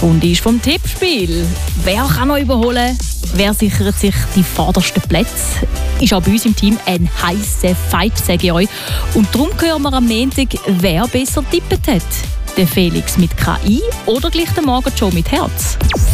Stunde ist vom Tippspiel. Wer kann noch überholen? Wer sichert sich die vordersten Plätze? Ist auch bei uns im Team ein heißer Fight, sage ich euch. Und darum hören wir am Montag, wer besser tippt hat. Der Felix mit KI oder gleich der Morgenshow mit Herz?